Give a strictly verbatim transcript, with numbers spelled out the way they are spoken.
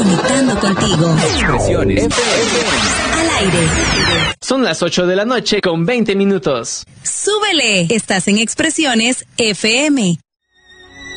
conectando contigo. Expresiones F M. Al aire. Son las ocho de la noche con veinte minutos. Súbele. Estás en Expresiones F M.